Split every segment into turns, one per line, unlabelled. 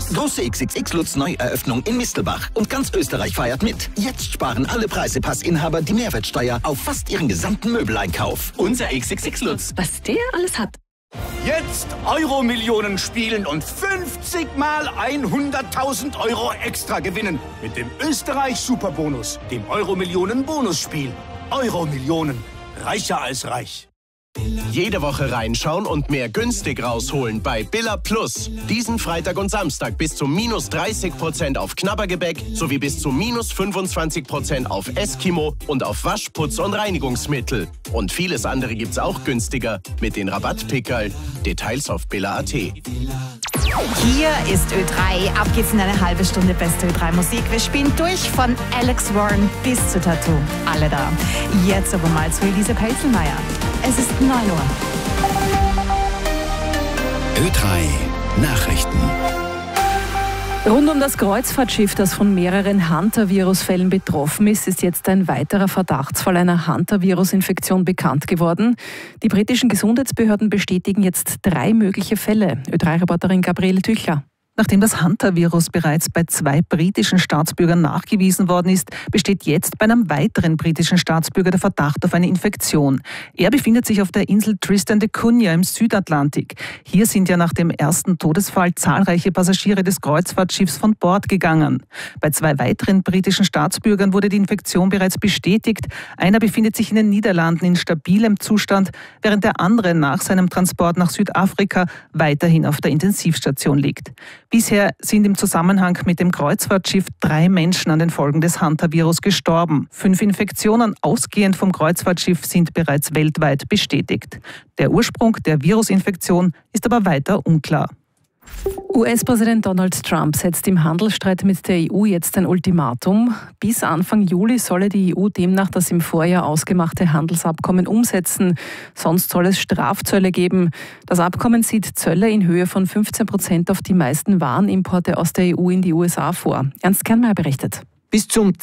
Große XXX-Lutz-Neueröffnung in Mistelbach. Und ganz Österreich feiert mit. Jetzt sparen alle Preisepassinhaber die Mehrwertsteuer auf fast ihren gesamten Möbeleinkauf. Unser XXX-Lutz.
Was der alles hat.
Jetzt Euro-Millionen spielen und 50 mal 100.000 Euro extra gewinnen. Mit dem Österreich-Superbonus, dem Euro-Millionen-Bonusspiel. Euro-Millionen. Reicher als reich.
Jede Woche reinschauen und mehr günstig rausholen bei Billa Plus. Diesen Freitag und Samstag bis zu -30% auf Knabbergebäck sowie bis zu -25% auf Eskimo und auf Waschputz und Reinigungsmittel. Und vieles andere gibt's auch günstiger mit den Rabattpickerl. Details auf billa.at.
Hier ist Ö3. Ab geht's in eine halbe Stunde beste Ö3-Musik. Wir spielen durch von Alex Warren bis zu Tattoo. Alle da. Jetzt aber mal zu Elise Pelzelmeier. Es ist 9 Uhr.
Ö3 Nachrichten.
Rund um das Kreuzfahrtschiff, das von mehreren Hantavirus-Fällen betroffen ist, ist jetzt ein weiterer Verdachtsfall einer Hantavirus-Infektion bekannt geworden. Die britischen Gesundheitsbehörden bestätigen jetzt 3 mögliche Fälle. Ö3-Reporterin Gabriele Tüchler.
Nachdem das Hantavirus bereits bei 2 britischen Staatsbürgern nachgewiesen worden ist, besteht jetzt bei einem weiteren britischen Staatsbürger der Verdacht auf eine Infektion. Er befindet sich auf der Insel Tristan da Cunha im Südatlantik. Hier sind ja nach dem ersten Todesfall zahlreiche Passagiere des Kreuzfahrtschiffs von Bord gegangen. Bei 2 weiteren britischen Staatsbürgern wurde die Infektion bereits bestätigt. Einer befindet sich in den Niederlanden in stabilem Zustand, während der andere nach seinem Transport nach Südafrika weiterhin auf der Intensivstation liegt. Bisher sind im Zusammenhang mit dem Kreuzfahrtschiff 3 Menschen an den Folgen des Hantavirus gestorben. 5 Infektionen ausgehend vom Kreuzfahrtschiff sind bereits weltweit bestätigt. Der Ursprung der Virusinfektion ist aber weiter unklar.
US-Präsident Donald Trump setzt im Handelsstreit mit der EU jetzt ein Ultimatum. Bis Anfang Juli solle die EU demnach das im Vorjahr ausgemachte Handelsabkommen umsetzen. Sonst soll es Strafzölle geben. Das Abkommen sieht Zölle in Höhe von 15% auf die meisten Warenimporte aus der EU in die USA vor. Ernst Kernmeier berichtet.
Bis zum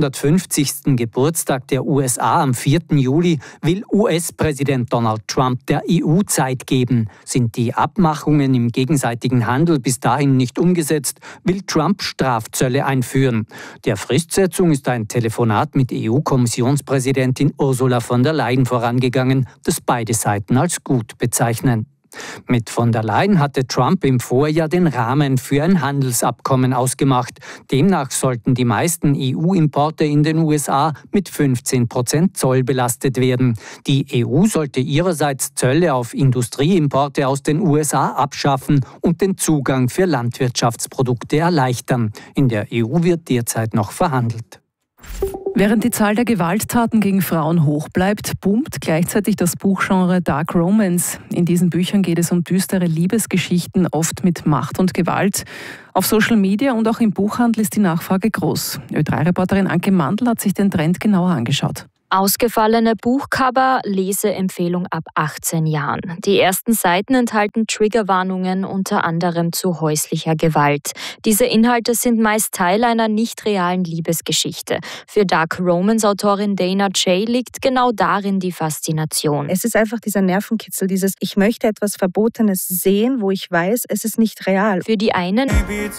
250. Geburtstag der USA am 4. Juli will US-Präsident Donald Trump der EU Zeit geben. Sind die Abmachungen im gegenseitigen Handel bis dahin nicht umgesetzt, will Trump Strafzölle einführen. Der Fristsetzung ist ein Telefonat mit EU-Kommissionspräsidentin Ursula von der Leyen vorangegangen, das beide Seiten als gut bezeichnen. Mit von der Leyen hatte Trump im Vorjahr den Rahmen für ein Handelsabkommen ausgemacht. Demnach sollten die meisten EU-Importe in den USA mit 15% Zoll belastet werden. Die EU sollte ihrerseits Zölle auf Industrieimporte aus den USA abschaffen und den Zugang für Landwirtschaftsprodukte erleichtern. In der EU wird derzeit noch verhandelt.
Während die Zahl der Gewalttaten gegen Frauen hoch bleibt, boomt gleichzeitig das Buchgenre Dark Romance. In diesen Büchern geht es um düstere Liebesgeschichten, oft mit Macht und Gewalt. Auf Social Media und auch im Buchhandel ist die Nachfrage groß. Ö3-Reporterin Anke Mandl hat sich den Trend genauer angeschaut.
Ausgefallene Buchcover, Leseempfehlung ab 18 Jahren. Die ersten Seiten enthalten Triggerwarnungen unter anderem zu häuslicher Gewalt. Diese Inhalte sind meist Teil einer nicht realen Liebesgeschichte. Für Dark Romance-Autorin Dana J. liegt genau darin die Faszination.
Es ist einfach dieser Nervenkitzel, dieses ich möchte etwas Verbotenes sehen, wo ich weiß, es ist nicht real.
Für die einen